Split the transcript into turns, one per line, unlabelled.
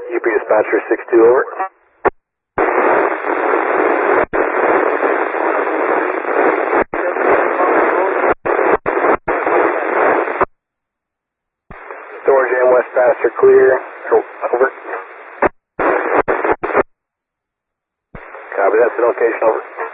UP dispatcher 6-2, over. Storage and West Pasture clear, over. Copy, that's the location, over.